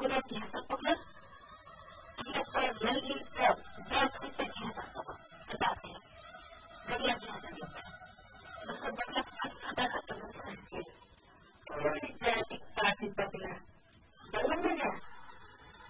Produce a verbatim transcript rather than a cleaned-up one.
akurat di hadapan Allah, dia selalu melihat dan kita di hadapan Allah.